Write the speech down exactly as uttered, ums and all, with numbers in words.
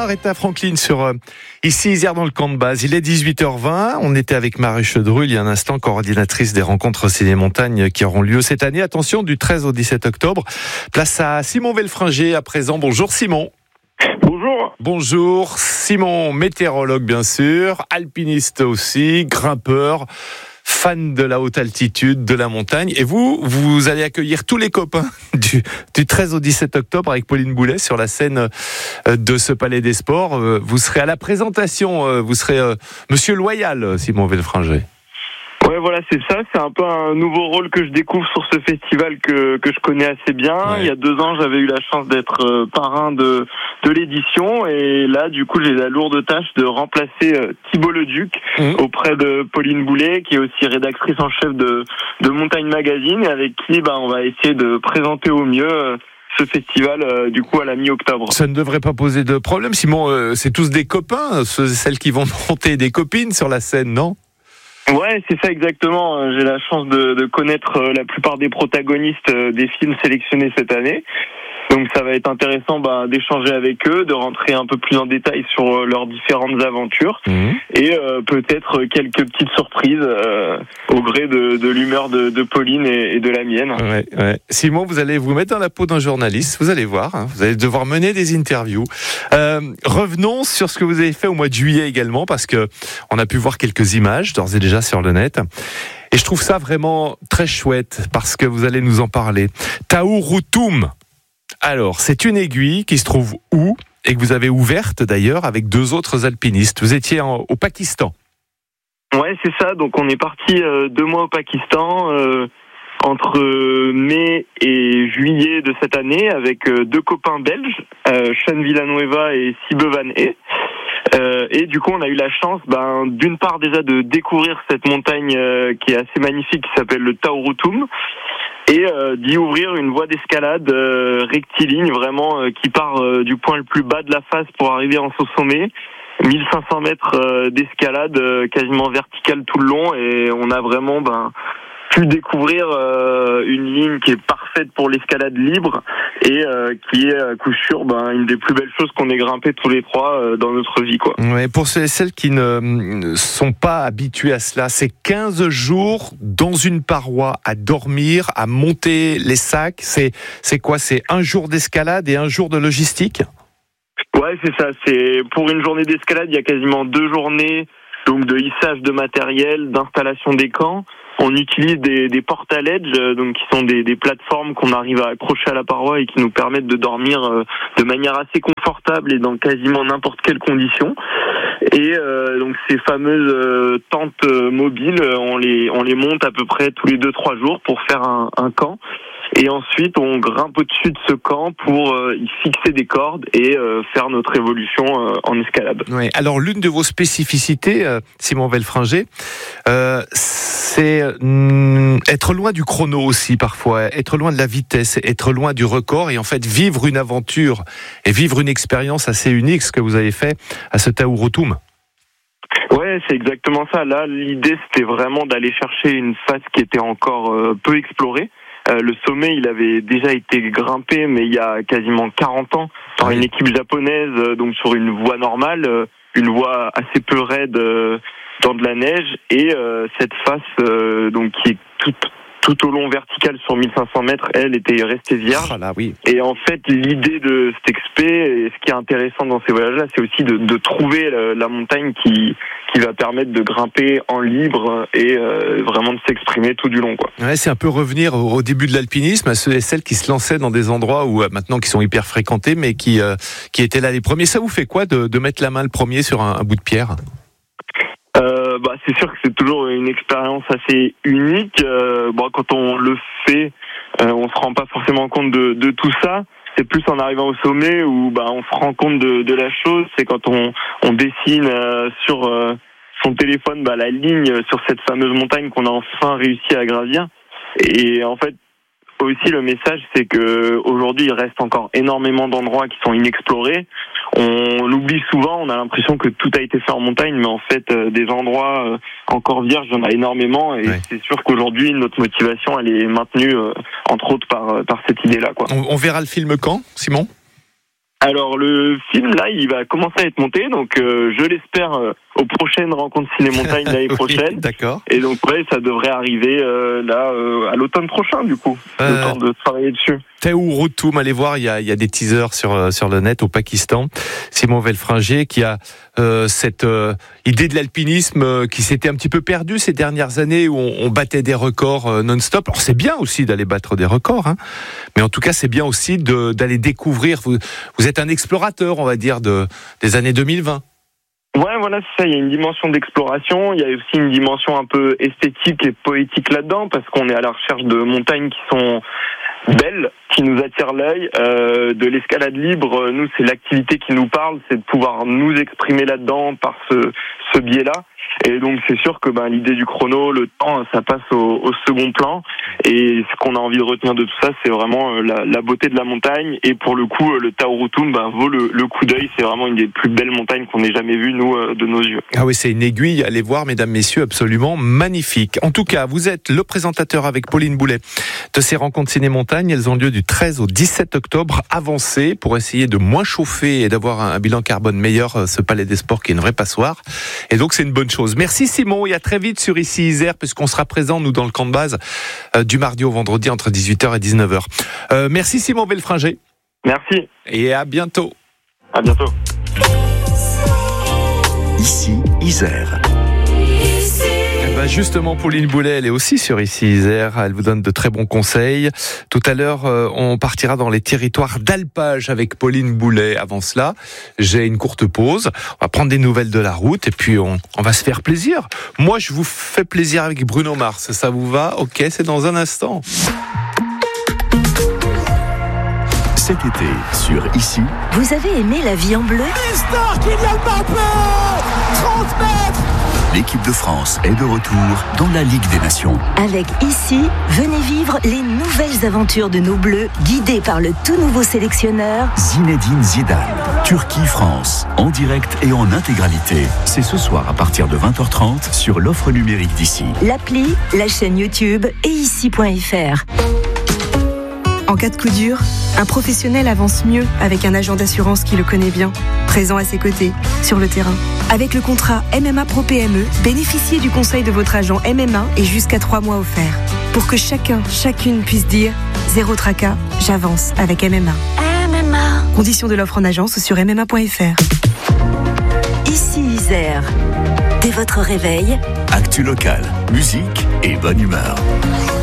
Aretha Franklin sur euh, ici Isère dans le camp de base. Il est dix-huit heures vingt. On était avec Marie Chedrul il y a un instant, coordinatrice des rencontres Ciné-Montagne qui auront lieu cette année. Attention, du treize au dix-sept octobre. Place à Simon Villefringer à présent. Bonjour Simon. Bonjour. Bonjour Simon, météorologue bien sûr, alpiniste aussi, grimpeur, fan de la haute altitude, de la montagne. Et vous, vous allez accueillir tous les copains du, du treize au dix-sept octobre avec Pauline Boulet sur la scène de ce Palais des Sports. Vous serez à la présentation, vous serez Monsieur Loyal, Simon Villefringer. Ouais, voilà, c'est ça. C'est un peu un nouveau rôle que je découvre sur ce festival que que je connais assez bien. Ouais. Il y a deux ans, j'avais eu la chance d'être parrain de de l'édition, et là, du coup, j'ai la lourde tâche de remplacer Thibault Leduc mmh. auprès de Pauline Boulet, qui est aussi rédactrice en chef de de Montagne Magazine, et avec qui, bah, on va essayer de présenter au mieux ce festival, euh, du coup, à la mi-octobre. Ça ne devrait pas poser de problème, Simon. Euh, c'est tous des copains, ceux, celles qui vont monter, des copines sur la scène, non ? Ouais, c'est ça exactement. J'ai la chance de, de connaître la plupart des protagonistes des films sélectionnés cette année. Donc ça va être intéressant bah, d'échanger avec eux, de rentrer un peu plus en détail sur leurs différentes aventures mmh. et euh, peut-être quelques petites surprises euh, au gré de, de l'humeur de, de Pauline et, et de la mienne. Ouais, ouais. Simon, vous allez vous mettre dans la peau d'un journaliste, vous allez voir, hein, vous allez devoir mener des interviews. Euh, revenons sur ce que vous avez fait au mois de juillet également, parce que on a pu voir quelques images d'ores et déjà sur le net. Et je trouve ça vraiment très chouette, parce que vous allez nous en parler. Taour Routoum. Alors, c'est une aiguille qui se trouve où et que vous avez ouverte d'ailleurs avec deux autres alpinistes. Vous étiez en, au Pakistan. Ouais, c'est ça. Donc, on est parti euh, deux mois au Pakistan euh, entre mai et juillet de cette année avec euh, deux copains belges, euh, Sean Villanueva et Sibe Van Ee. Euh, et du coup, on a eu la chance, ben, d'une part déjà de découvrir cette montagne euh, qui est assez magnifique, qui s'appelle le Taour Routoum, et euh, d'y ouvrir une voie d'escalade euh, rectiligne, vraiment, euh, qui part euh, du point le plus bas de la face pour arriver en au sommet. mille cinq cents mètres euh, d'escalade euh, quasiment verticale tout le long, et on a vraiment ben, pu découvrir euh, une ligne qui est parfaite pour l'escalade libre et euh, qui est à coup sûr ben, une des plus belles choses qu'on ait grimpé tous les trois euh, dans notre vie, quoi. Ouais, pour ceux et celles qui ne sont pas habitués à cela, c'est quinze jours dans une paroi à dormir, à monter les sacs. C'est, c'est quoi ? C'est un jour d'escalade et un jour de logistique ? Ouais, c'est ça. C'est pour une journée d'escalade, il y a quasiment deux journées donc de hissage de matériel, d'installation des camps. On utilise des, des porte-à-ledge, donc qui sont des, des plateformes qu'on arrive à accrocher à la paroi et qui nous permettent de dormir euh, de manière assez confortable et dans quasiment n'importe quelle condition. Et euh, donc ces fameuses euh, tentes euh, mobiles, on les on les monte à peu près tous les deux trois jours pour faire un, un camp. Et ensuite, on grimpe au-dessus de ce camp pour euh, y fixer des cordes et euh, faire notre évolution euh, en escalade. Oui. Alors, l'une de vos spécificités, euh, Simon Villefringer, euh, c'est euh, être loin du chrono aussi parfois, être loin de la vitesse, être loin du record et en fait vivre une aventure et vivre une expérience assez unique, ce que vous avez fait à ce Taour Routoum. Ouais, c'est exactement ça. Là, l'idée, c'était vraiment d'aller chercher une face qui était encore euh, peu explorée. Euh, le sommet, il avait déjà été grimpé, mais il y a quasiment quarante ans, par une équipe japonaise, euh, donc sur une voie normale, euh, une voie assez peu raide euh, dans de la neige, et euh, cette face, euh, donc qui est toute tout au long verticale sur mille cinq cents mètres, elle était restée vierge. Oh là, oui. Et en fait, l'idée de cet expé, et ce qui est intéressant dans ces voyages-là, c'est aussi de, de trouver la, la montagne qui qui va permettre de grimper en libre et euh, vraiment de s'exprimer tout du long, quoi. Ouais, c'est un peu revenir au, au début de l'alpinisme, à ceux et celles qui se lançaient dans des endroits où euh, maintenant qui sont hyper fréquentés, mais qui euh, qui étaient là les premiers. Ça vous fait quoi de, de mettre la main le premier sur un, un bout de pierre ? Euh, bah, c'est sûr que c'est toujours une expérience assez unique. Euh, bon, quand on le fait, euh, on se rend pas forcément compte de, de tout ça. C'est plus en arrivant au sommet où bah, on se rend compte de, de la chose. C'est quand on, on dessine euh, sur euh, son téléphone bah, la ligne sur cette fameuse montagne qu'on a enfin réussi à gravir. Et en fait, aussi le message, c'est que aujourd'hui il reste encore énormément d'endroits qui sont inexplorés. On l'oublie souvent, on a l'impression que tout a été fait en montagne, mais en fait euh, des endroits euh, encore vierges, il y en a énormément, et ouais. C'est sûr qu'aujourd'hui notre motivation elle est maintenue euh, entre autres par par cette idée-là, quoi. On, on verra le film quand, Simon ? Alors le film là, il va commencer à être monté, donc euh, je l'espère euh, aux prochaines rencontres ciné-montagne l'année prochaine. Oui, d'accord. Et donc ouais, ça devrait arriver euh, là euh, à l'automne prochain du coup. Euh... Le temps de travailler dessus. Teouroutoum, allez voir, il y a, il y a des teasers sur sur le net au Pakistan. Simon Villefrancher qui a euh, cette euh, idée de l'alpinisme euh, qui s'était un petit peu perdue ces dernières années où on, on battait des records euh, non-stop. Alors c'est bien aussi d'aller battre des records, hein, mais en tout cas c'est bien aussi de, d'aller découvrir. Vous, vous êtes un explorateur, on va dire, de des années deux mille vingt. Ouais, voilà, c'est ça. Il y a une dimension d'exploration. Il y a aussi une dimension un peu esthétique et poétique là-dedans, parce qu'on est à la recherche de montagnes qui sont belles, qui nous attirent l'œil. Euh, de l'escalade libre, nous, c'est l'activité qui nous parle, c'est de pouvoir nous exprimer là-dedans par ce, ce biais-là. Et donc, c'est sûr que ben, l'idée du chrono, le temps, ça passe au, au second plan. Et ce qu'on a envie de retenir de tout ça, c'est vraiment la, la beauté de la montagne. Et pour le coup, le Teouroutoum ben, vaut le, le coup d'œil. C'est vraiment une des plus belles montagnes qu'on ait jamais vues, nous, de nos yeux. Ah oui, c'est une aiguille. Allez voir, mesdames, messieurs, absolument magnifique. En tout cas, vous êtes le présentateur avec Pauline Boulet de ces rencontres ciné-montagne. Elles ont lieu du treize au dix-sept octobre. Avancez pour essayer de moins chauffer et d'avoir un bilan carbone meilleur, ce Palais des Sports qui est une vraie passoire. Et donc, c'est une bonne chose. Merci Simon, et à très vite sur Ici Isère, puisqu'on sera présent, nous, dans le camp de base, euh, du mardi au vendredi, entre dix-huit heures et dix-neuf heures. Euh, merci Simon Villefrancher. Merci. Et à bientôt. À bientôt. Ici Isère. Ben justement, Pauline Boulet, elle est aussi sur Ici Isère. Elle vous donne de très bons conseils. Tout à l'heure, euh, on partira dans les territoires d'alpage avec Pauline Boulet. Avant cela, j'ai une courte pause. On va prendre des nouvelles de la route et puis on, on va se faire plaisir. Moi, je vous fais plaisir avec Bruno Mars. Ça vous va? Ok, c'est dans un instant. Cet été, sur Ici. Vous avez aimé La vie en bleu? Mister Kylian Mbappé, trente mètres. L'équipe de France est de retour dans la Ligue des Nations. Avec Ici, venez vivre les nouvelles aventures de nos Bleus, guidés par le tout nouveau sélectionneur Zinedine Zidane. Turquie-France, en direct et en intégralité. C'est ce soir à partir de vingt heures trente sur l'offre numérique d'Ici. L'appli, la chaîne YouTube et ici point f r. En cas de coup dur, un professionnel avance mieux avec un agent d'assurance qui le connaît bien, présent à ses côtés, sur le terrain. Avec le contrat M M A Pro P M E, bénéficiez du conseil de votre agent M M A et jusqu'à trois mois offerts. Pour que chacun, chacune puisse dire « Zéro tracas, j'avance avec M M A ». M M A. Conditions de l'offre en agence sur m m a point f r. Ici Isère. Dès votre réveil, Actu local, musique et bonne humeur.